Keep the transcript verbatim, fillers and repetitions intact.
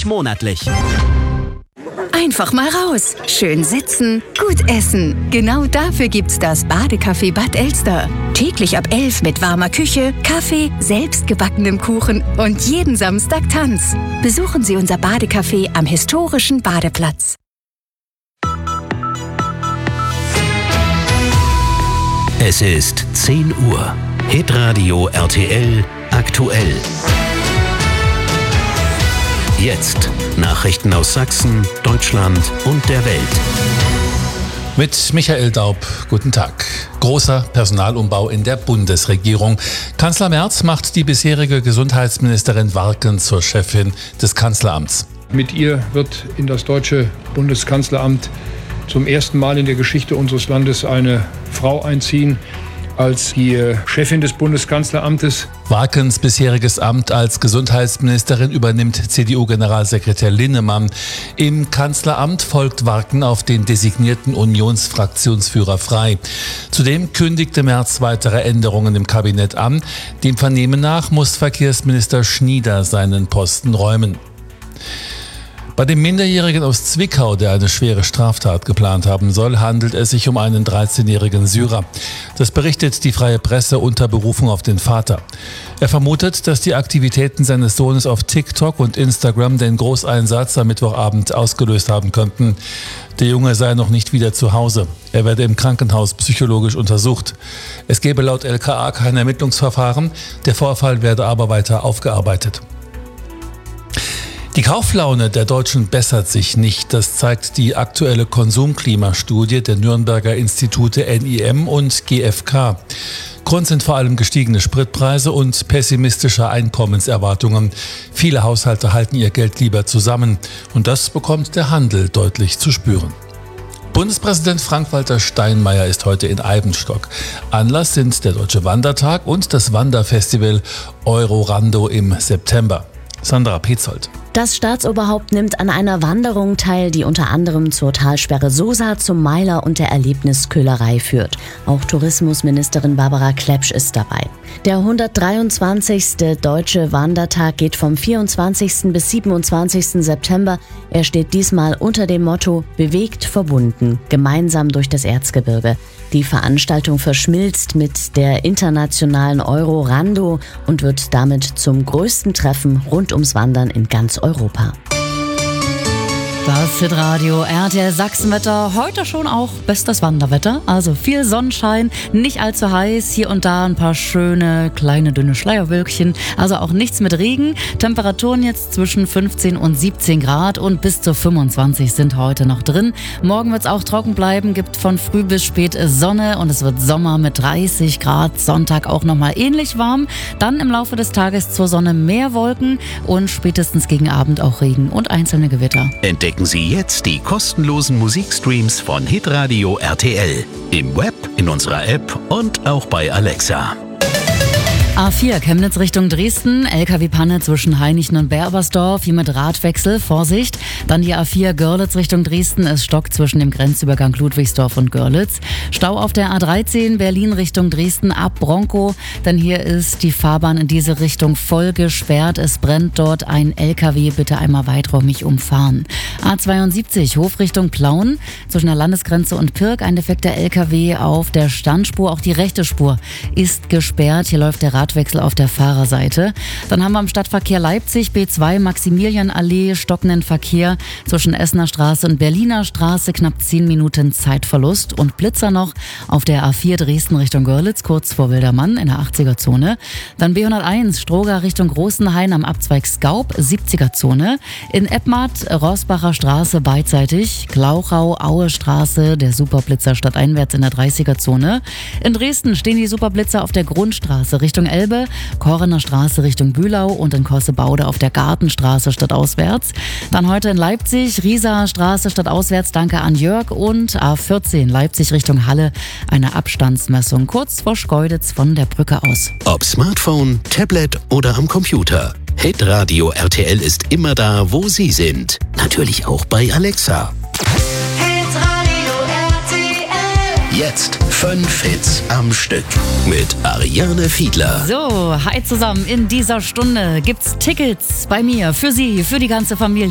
neunzig monatlich. Einfach mal raus. Schön sitzen, gut essen. Genau dafür gibt's das Badecafé Bad Elster. Täglich ab elf mit warmer Küche, Kaffee, selbstgebackenem Kuchen und jeden Samstag Tanz. Besuchen Sie unser Badecafé am historischen Badeplatz. Es ist zehn Uhr. Hitradio R T L aktuell. Jetzt Nachrichten aus Sachsen, Deutschland und der Welt. Mit Michael Daub, guten Tag. Großer Personalumbau in der Bundesregierung. Kanzler Merz macht die bisherige Gesundheitsministerin Warken zur Chefin des Kanzleramts. Mit ihr wird in das deutsche Bundeskanzleramt zum ersten Mal in der Geschichte unseres Landes eine Frau einziehen als die Chefin des Bundeskanzleramtes. Warkens bisheriges Amt als Gesundheitsministerin übernimmt C D U-Generalsekretär Linnemann. Im Kanzleramt folgt Warken auf den designierten Unionsfraktionsführer Frey. Zudem kündigte Merz weitere Änderungen im Kabinett an. Dem Vernehmen nach muss Verkehrsminister Schnieder seinen Posten räumen. Bei dem Minderjährigen aus Zwickau, der eine schwere Straftat geplant haben soll, handelt es sich um einen dreizehnjährigen Syrer. Das berichtet die Freie Presse unter Berufung auf den Vater. Er vermutet, dass die Aktivitäten seines Sohnes auf TikTok und Instagram den Großeinsatz am Mittwochabend ausgelöst haben könnten. Der Junge sei noch nicht wieder zu Hause. Er werde im Krankenhaus psychologisch untersucht. Es gebe laut L K A kein Ermittlungsverfahren. Der Vorfall werde aber weiter aufgearbeitet. Die Kauflaune der Deutschen bessert sich nicht. Das zeigt die aktuelle Konsumklimastudie der Nürnberger Institute N I M und G F K. Grund sind vor allem gestiegene Spritpreise und pessimistische Einkommenserwartungen. Viele Haushalte halten ihr Geld lieber zusammen. Und das bekommt der Handel deutlich zu spüren. Bundespräsident Frank-Walter Steinmeier ist heute in Eibenstock. Anlass sind der Deutsche Wandertag und das Wanderfestival Eurorando im September. Sandra Petzold. Das Staatsoberhaupt nimmt an einer Wanderung teil, die unter anderem zur Talsperre Sosa, zum Meiler und der Erlebnisköhlerei führt. Auch Tourismusministerin Barbara Klepsch ist dabei. Der hundertdreiundzwanzigste Deutsche Wandertag geht vom vierundzwanzigsten bis siebenundzwanzigsten September. Er steht diesmal unter dem Motto Bewegt, verbunden, gemeinsam durch das Erzgebirge. Die Veranstaltung verschmilzt mit der internationalen Eurorando und wird damit zum größten Treffen rund ums Wandern in ganz Europa. Das Hitradio R T L Sachsenwetter, heute schon auch bestes Wanderwetter, also viel Sonnenschein, nicht allzu heiß, hier und da ein paar schöne kleine dünne Schleierwölkchen, also auch nichts mit Regen. Temperaturen jetzt zwischen fünfzehn und siebzehn Grad und bis zu fünfundzwanzig sind heute noch drin. Morgen wird es auch trocken bleiben, gibt von früh bis spät Sonne und es wird Sommer mit dreißig Grad, Sonntag auch nochmal ähnlich warm. Dann im Laufe des Tages zur Sonne mehr Wolken und spätestens gegen Abend auch Regen und einzelne Gewitter. Entdecken Sie jetzt die kostenlosen Musikstreams von Hitradio R T L. Im Web, in unserer App und auch bei Alexa. A vier Chemnitz Richtung Dresden, L K W-Panne zwischen Hainichen und Berbersdorf, hier mit Radwechsel, Vorsicht. Dann die A vier Görlitz Richtung Dresden, es stockt zwischen dem Grenzübergang Ludwigsdorf und Görlitz. Stau auf der A dreizehn Berlin Richtung Dresden ab Bronkow, denn hier ist die Fahrbahn in diese Richtung voll gesperrt. Es brennt dort ein L K W, bitte einmal weiträumig umfahren. A zweiundsiebzig Hof Richtung Plauen, zwischen der Landesgrenze und Pirk, ein defekter L K W auf der Standspur, auch die rechte Spur ist gesperrt. Hier läuft der Radwechsel auf der Fahrerseite. Dann haben wir im Stadtverkehr Leipzig B zwei Maximilianallee, stockenden Verkehr zwischen Essener Straße und Berliner Straße, knapp zehn Minuten Zeitverlust und Blitzer noch auf der A vier Dresden Richtung Görlitz, kurz vor Wildermann in der achtziger-Zone. Dann B hunderteins Stroger Richtung Großenhain am Abzweig Skaub, siebziger-Zone. In Eppmatt Rossbacher Straße beidseitig, Glauchau Aue Straße, der Superblitzer stadteinwärts in der dreißiger-Zone. In Dresden stehen die Superblitzer auf der Grundstraße Richtung Elbe, Korrener Straße Richtung Bühlau und in Kossebaude auf der Gartenstraße stadtauswärts. Dann heute in Leipzig, Rieser Straße stadtauswärts, danke an Jörg, und A vierzehn Leipzig Richtung Halle, eine Abstandsmessung kurz vor Schkeuditz von der Brücke aus. Ob Smartphone, Tablet oder am Computer. Hitradio R T L ist immer da, wo Sie sind. Natürlich auch bei Alexa. Jetzt fünf Hits am Stück mit Ariane Fiedler. So, hi zusammen. In dieser Stunde gibt's Tickets bei mir für Sie, für die ganze Familie.